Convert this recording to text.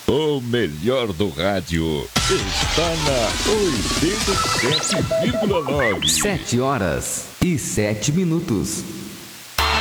O melhor do rádio está na 87,9. 7 horas e 7 minutos.